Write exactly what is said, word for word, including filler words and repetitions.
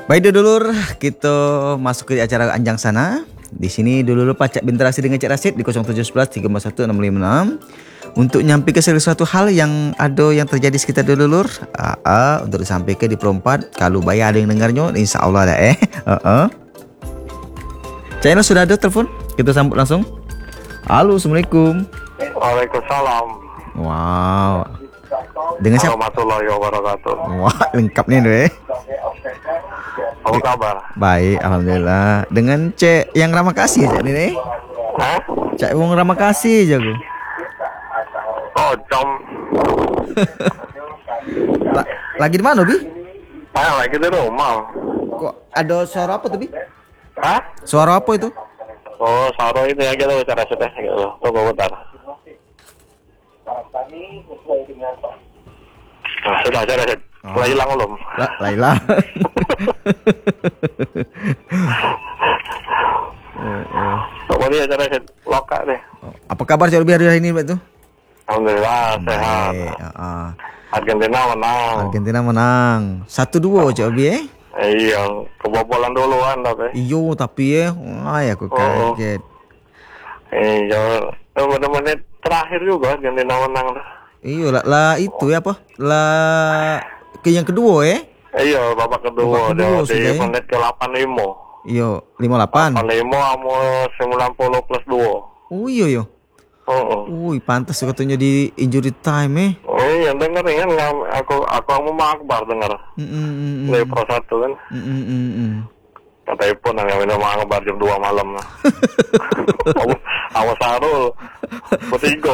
Baik dulur, kita masuk ke acara Anjang sana. Di sini dulu Pak Cak berinteraksi dengan Cak Rasid di nol tujuh satu tiga empat satu enam lima enam untuk nyampai ke sesuatu hal yang ada yang terjadi sekitar dulur. Uh, uh, untuk disampaikan di perempat. Kalau bayar ada yang dengarnya, insya Allah dah eh. Uh, uh. Cak Eno sudah ada telepon? Kita sambut langsung. Halo, assalamualaikum. Waalaikumsalam. Wow. Dengan siapa? Warahmatullahi wabarakatuh. Wah, lengkap nih deh. Apa kabar? Baik, alhamdulillah. Dengan Cek yang ramah kasih Cak ini nih. Hah? Cak wong ramah kasih jago. Oh, com. La lagi di mana, Bi? Ah, lagi di rumah. Kok ada suara apa tuh, Bi? Hah? Suara apa itu? Oh, Saro itu ya gitu cara sudah gitu. Tunggu bentar. Nah, sudah sudah sudah. Mulai hilang belum? Lah, Laila. oh, oh. Coba dia cara sudah loka deh. Apa kabar Cak Rubi hari ini, Pak tuh? Alhamdulillah sehat. Baik, uh, Argentina menang. Argentina menang. satu dua Cak Rubi eh. Iya, kebobolan duluan tapi. Iyo, tapi ya, wah ya aku kaget. Iya, menit-menit terakhir juga Argentina menang. Iyo lah, lah itu ya apa? Lah ke yang kedua eh. Iya, babak kedua, Babak kedua di sudah, menit ke delapan puluh lima. Iyo, lima puluh delapan. delapan puluh lima sama sembilan puluh plus dua. Oh iya yo. Heeh. Wih, pantas katanya di injury time eh. Oh iya, denger kan aku aku mau Akbar denger. Heeh. Dari Pro satu kan. Heeh. Kata Ipon yang minum Akbar jam dua malam. Awas Sarul. Bertiga.